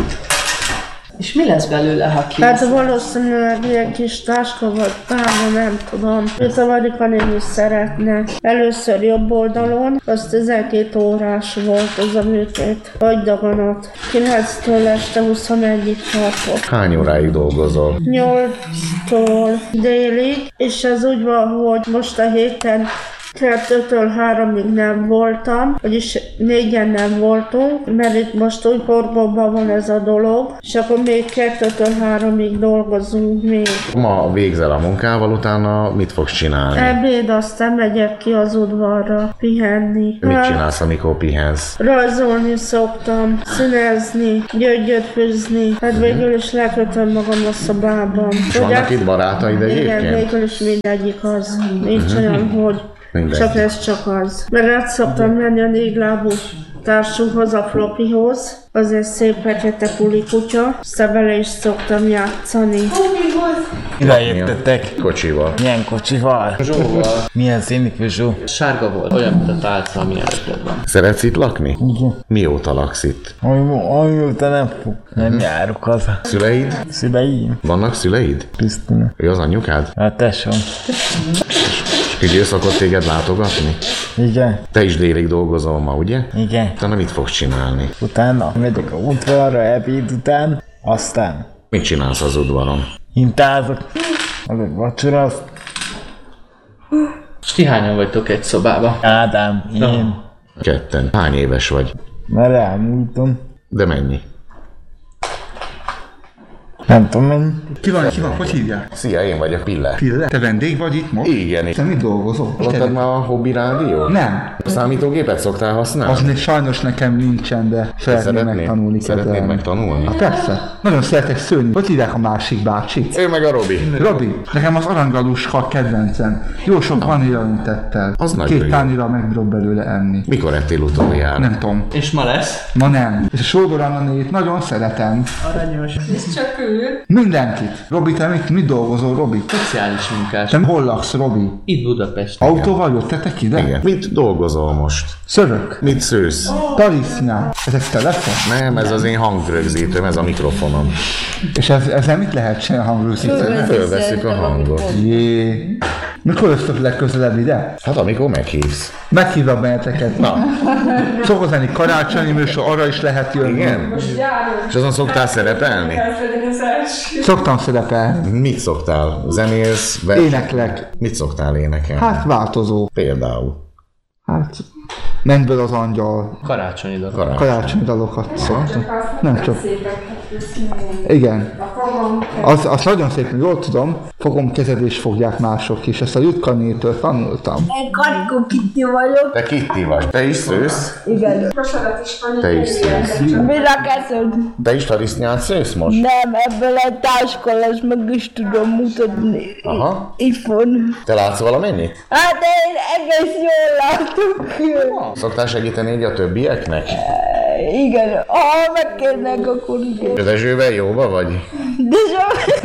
És mi lesz belőle, ha kész? Hát valószínűleg ilyen kis táska vagy párna, nem tudom. Őt a Marika néni szeretne. Először jobb oldalon, az tizenkét órás volt az a műtét. Agydaganat. kilenctől este huszonegyig tartott. Hány óráig dolgozol? nyolctól délig, és ez úgy van, hogy most a héten kettőtől háromig nem voltam, vagyis négyen nem voltunk, mert itt most úgy forgóban van ez a dolog, és akkor még kettőtől háromig dolgozunk még. Ma végzel a munkával, utána mit fogsz csinálni? Ebéd, aztán megyek ki az udvarra pihenni. Mit Hát, csinálsz, amikor pihensz? rajzolni szoktam, színezni, gyöngyöt fűzni, hát végül is lekötöm magam a szobában. És vannak itt barátaid Igen, egyébként? végül is mindegyik az. Nincs olyan, hogy Mindegy. csak ez csak az. Mert át szoktam menni a négylábú társunkhoz, a Floppyhoz. Az egy szép fekete puli kutya, aztán vele is szoktam játszani. Ideértetek? Kocsival. Milyen kocsival? Zsóval. Milyen színű Zsó? Sárga volt, olyan, mint a tálca, ami előtted van. Szeretsz itt lakni? Igen. Mióta laksz itt? Amióta nem fog. Nem járok haza. Szüleid? Szüleim? Vannak szüleid? Krisztina. Ő az anyukád? Hát tesóm. És ő szokott téged látogatni? Igen. Te is délig dolgozol ma, ugye? Igen. Utána mit fogsz csinálni? Utána megyek a udvarra ebéd után, aztán Mit csinálsz az udvaron? hintázok. Az egy vacsora, azt És ti hányan vagytok egy szobába? Ádám, én. Ketten. Hány éves vagy? Már elmúltam. De mennyi? Nem tudom mennyi. Ki van, ki van, hogy hívják? Szia, én vagyok Pille. Pille? Te vendég vagy itt most? Igen. Te mit dolgozol? Hallottad már a Hobby Rádiót? Nem. A számítógépet szoktál használni? Az még sajnos nekem nincsen, de szeretném Szeretnéd? megtanulni. Szeretnéd kezelni. megtanulni? Hát persze. Nagyon szeretek szőni. Hogy hívják a másik bácsit? Ő meg a Robi. Robi, nekem az aranygaluska kedvencem. Jó sok vaníliaöntettel. Az nagyon Két jó. tányira meg bírok belőle enni. Mikor ettél utoljára? Nem tudom. És ma lesz? Ma nem. És a Sógor Annanét nagyon szeretem. Aranyos. Ez csak ő. Mindenkit. Robi, te mit, mit dolgozol, Robi? Szociális munkás. Te hol laksz, Robi? Itt Budapesten. Autóval jöttetek ide? Igen. Mit dolgozol most? Szörök. Mit szősz? Tarisznyák. Ezek telefon? Nem, ez az én hangrögzítőm, ez a mikrofonom. És ez, ezzel mit lehet csinálni a hangrögzítőn? Fölveszik a hangot. Jé. Mikor jöttök legközelebb ide? Hát amikor meghívsz. Meghívlak benneteket. Na. Szokott lenni karácsonyi műsor, arra is lehet jönni. Igen? És azon szoktál szerepelni? Szoktam szerepelni. Mit szoktál? Zenélsz? Vers... Éneklek. Mit szoktál énekelni? Hát változó. Például. Hát Menjből az angyal. Karácsonyi dalok. Karácsony. Karácsonyi dalokat szoktam. Nem csak. Igen. Az, az nagyon szép, jól tudom, fogom kezedés fogják mások is. Ezt a Jutkanétől tanultam. Én Karikó Kitti vagyok. Te Kitti vagy. Te is szősz? Igen. Te is szősz. Mire kezdőd? Te is tarisznyát szősz most? Nem, ebből egy táska lesz, meg is tudom mutatni. Aha. Itt van. Te látsz valamennyit? Hát én egész jól látok. Szoktál segíteni így a többieknek? Igen, ha megkérnek, akkor igen. Dezsővel jóba vagy? De sem.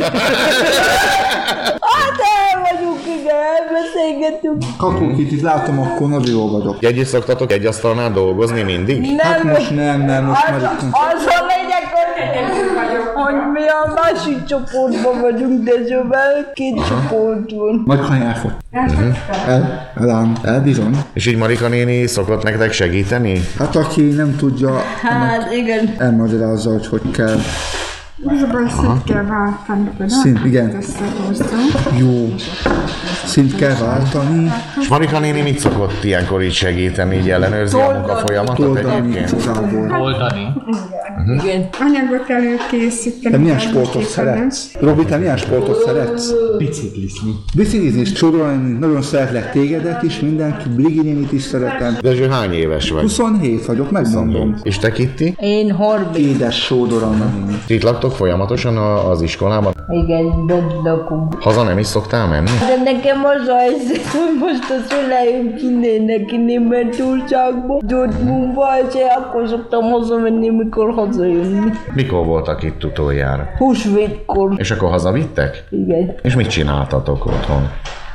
Hát el vagyunk, igen, elbeszélgetünk. Kakukit látom, akkor nagyon jól vagyok. Együtt szoktatok egy asztalnál dolgozni mindig? Nem, Hát most nem, nem, most az, már itt... az a lényeg, hogy, hogy mi a másik csoportban vagyunk, de Zsóval két csoport van. Majd kanyár fog. El, el, el, bizony. És így Marika néni szokott nektek segíteni? Hát aki nem tudja, Hát igen. elmagyarázza, hogy hogy kell. Igazából szint kell váltani, például. Szint, igen. Jó. Szint kell váltani. És Marika néni mit szokott ilyenkor így segíteni, így ellenőrzi a munkafolyamatot Toldani egyébként? igazából. Oldani. Uh-huh. Igen. Anyagot előkészíteni. Te milyen sportot szeretsz? Robi, te milyen sportot szeretsz? Biciklizni. Biciklizni, sodorolni, nagyon szeretlek tégedet is, mindenki, Brigi nénit is szeretem. Dezső, hány éves vagy? huszonhét vagyok, megmondom. És te, Kitti? Én harminc. Édes Sódor Anna néni. Itt laktok folyamatosan a, az iskolában? Igen, bent lakunk. Haza nem is szoktál menni? De nekem az a helyzet, hogy most a szüleim kinnének innen Mentúrságba, Dortmundba, és akkor szoktam hazamenni, mikor hazajönni. Mikor voltak itt utoljára? Húsvétkor. És akkor hazavittek? Igen. És mit csináltatok otthon?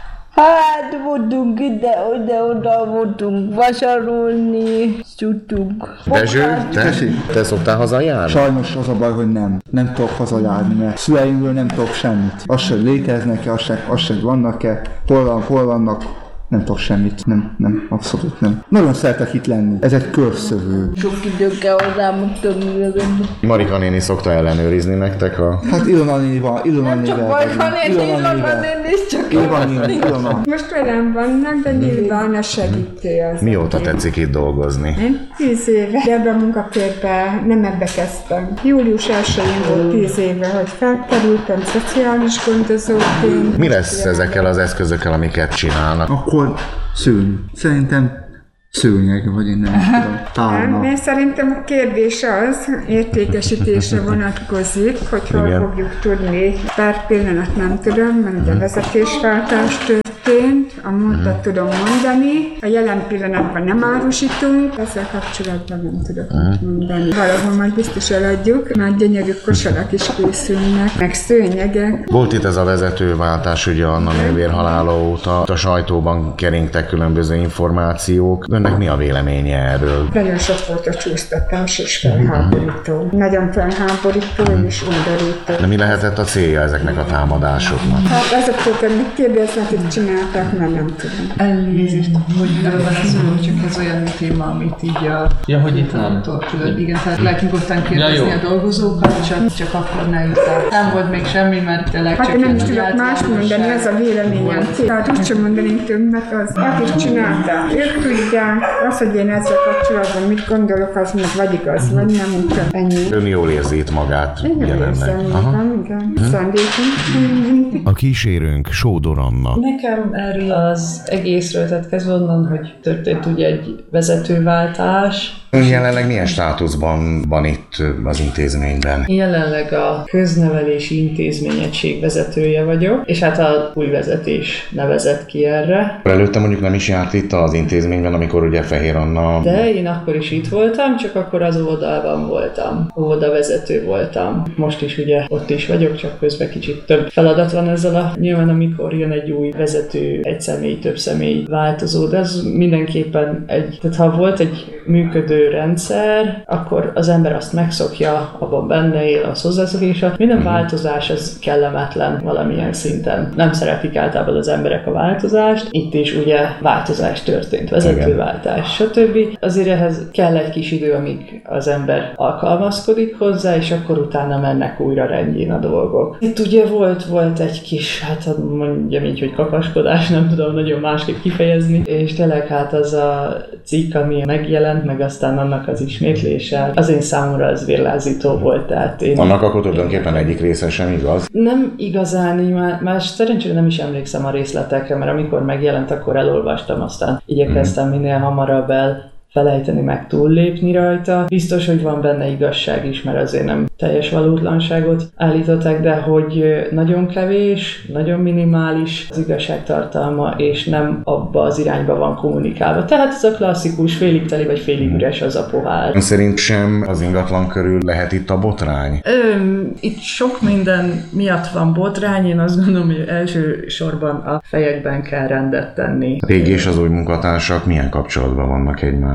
Hát voltunk ide-oda, voltunk vásárolni, szúrtunk. Dezső, te, te szoktál hazajárni? Sajnos az a baj, hogy nem. Nem tudok hazajárni, mert szüleimről nem tudok semmit. Azt sem léteznek-e, azt sem, azt sem vannak-e, hol, van, hol vannak. Nem tudok semmit, nem, nem, abszolút nem. Nagyon szeretek itt lenni, ez egy körszövő. Sok idő kell hozzám, hogy több. Marika néni szokta ellenőrizni nektek a... Hát Ilona néni van, Ilona nénivel. Csak Marika néni, Ilona néni, csak Ilona néni, Ilona. Most velem vannak, de nyilván a segítő az. Mióta tetszik itt dolgozni? Én tíz éve, de ebben a munkakörben nem ebbe kezdtem. július elsején volt tíz éve, hogy felkerültem szociális gondozóként. Mi lesz ezekkel az eszközökkel, amiket csinálnak? Akkor szőny. Szerintem szőnyeg, vagy én nem tudom. Tálna. Én szerintem a kérdés az, értékesítésre vonatkozik, hogy hol Igen. fogjuk tudni. Pár pillanat nem tudom, mert ugye vezetésváltás történt, a múltat tudom mondani, a jelen pillanatban nem árusítunk, ezzel kapcsolatban nem tudok mondani. Valahol majd biztos eladjuk, már gyönyörű kosarak is készülnek, meg szőnyegek. Volt itt ez a vezetőváltás, ugye Anna nővér halála óta, a sajtóban keringtek különböző információk. Önnek mi a véleménye erről? Nagyon sok volt a csúsztatás és felháborító. Nagyon felháborító és undorító. De mi lehetett a célja ezeknek a támadásoknak? Hát azoktól, amit kérdeznek, hogy csináltak, mert nem tudom. Elnézést, hogy beleszólok, csak ez olyan téma, amit így a... Ja, hogy itt nem. Tudod, igen, tehát lehet nyugodtan kérdezni Ja, a dolgozókat, csak, csak akkor ne juttál. Nem volt még semmi, mert tényleg Hát csak én nem is ilyen tudok más mondani, ez a véleményem. Tehát úgy sem mondanék többnek az, akik csinálták. Ők tudják, az, hogy én ezzel kapcsolatban mit gondolok, az meg vagy igaz, vagy nem, úgy ennyi. Ön jól érzi itt magát jelenleg. Igen, szándékunk. A kísérőnk Sódor Anna. Nekem erről az egészről, tehát kezdve onnan, hogy történt ugye egy vezetőváltás. Ön jelenleg milyen státuszban van itt az intézményben? Jelenleg a köznevelési intézményegység vezetője vagyok, és hát a új vezetés nevezett ki erre. Előtte mondjuk nem is járt itt az intézményben, amikor ugye Fehér Anna... De én akkor is itt voltam, csak akkor az óvodában voltam. Óvodavezető voltam. Most is ugye ott is vagyok, csak közben kicsit több feladat van ezzel a... Nyilván amikor jön egy új vezető, egy személy, több személy változó, de ez mindenképpen egy... Tehát ha volt egy működő rendszer, akkor az ember azt megszokja, abban benne él, az hozzászokik, és a minden változás az kellemetlen valamilyen szinten. Nem szeretik általában az emberek a változást. Itt is ugye változás történt, vezetőváltás, stb. Azért ehhez kell egy kis idő, amíg az ember alkalmazkodik hozzá, és akkor utána mennek újra rendjén a dolgok. Itt ugye volt, volt egy kis, hát mondjam így, hogy kakaskodás, nem tudom nagyon másképp kifejezni, és tényleg hát az a cikk, ami megjelent, meg aztán annak az ismétlése, az én számomra az vérlázító volt, tehát én... Annak akkor tulajdonképpen egyik része sem igaz? Nem igazán, már, már szerencsére nem is emlékszem a részletekre, mert amikor megjelent, akkor elolvastam, aztán igyekeztem minél hamarabb el felejteni, meg túllépni rajta. Biztos, hogy van benne igazság is, mert azért nem teljes valótlanságot állították, de hogy nagyon kevés, nagyon minimális az igazságtartalma, és nem abba az irányba van kommunikálva. Tehát ez a klasszikus félig teli vagy félig üres az a pohár. Szerint sem az ingatlan körül lehet itt a botrány? Ö, itt sok minden miatt van botrány, én azt gondolom, hogy elsősorban a fejekben kell rendet tenni. A régi és az új munkatársak milyen kapcsolatban vannak egymással?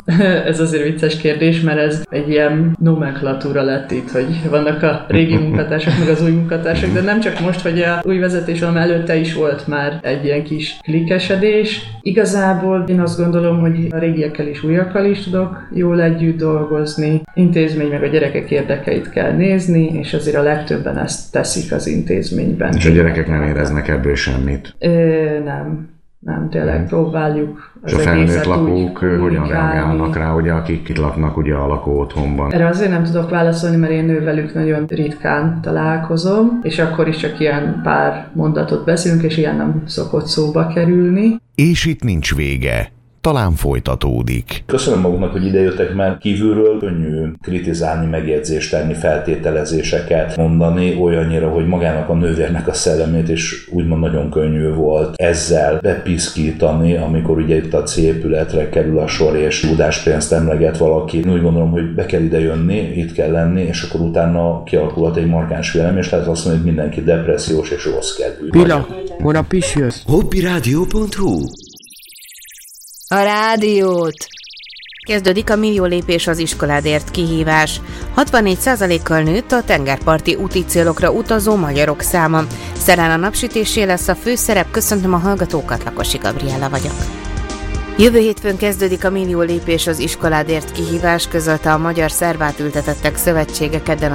Ez azért vicces kérdés, mert ez egy ilyen nomenklatúra lett itt, hogy vannak a régi munkatársak, meg az új munkatársak, de nem csak most, hogy a új vezetés, hanem előtte is volt már egy ilyen kis klikesedés. Igazából én azt gondolom, hogy a régiekkel is újakkal is tudok jól együtt dolgozni, intézmény meg a gyerekek érdekeit kell nézni, és azért a legtöbben ezt teszik az intézményben. És a gyerekek nem éreznek ebből semmit? Ö, nem. Nem, tényleg próbáljuk és a felnőtt lakók hogyan reagálnak rá, ugye, akik itt laknak ugye a lakó otthonban? Erre azért nem tudok válaszolni, mert én nővelük nagyon ritkán találkozom, és akkor is csak ilyen pár mondatot beszélünk, és ilyen nem szokott szóba kerülni. És itt nincs vége. Talán folytatódik. Köszönöm maguknak, hogy idejöttek, mert kívülről könnyű kritizálni, megjegyzést tenni, feltételezéseket mondani, olyannyira, hogy magának a nővérnek a szellemét is úgymond nagyon könnyű volt ezzel bepiszkítani, amikor ugye itt a C-épületre kerül a sor, és tudáspénzt emleget valaki. Én úgy gondolom, hogy be kell ide jönni, itt kell lenni, és akkor utána kialakulhat egy markáns vélemény, és lehet azt mondani, hogy mindenki depressziós és rossz kedvű. Pila, holnap is jössz? hobbyradio pont hu A rádiót! Kezdődik a millió lépés az iskoládért kihívás. hatvannégy százalékkal nőtt a tengerparti úti célokra utazó magyarok száma. Szerán a napsütésé lesz a főszerep, köszöntöm a hallgatókat, Lakosi Gabriella vagyok. Jövő hétfőn kezdődik a millió lépés az iskoládért kihívás, közölte a Magyar Szervátültetettek Szövetsége kedden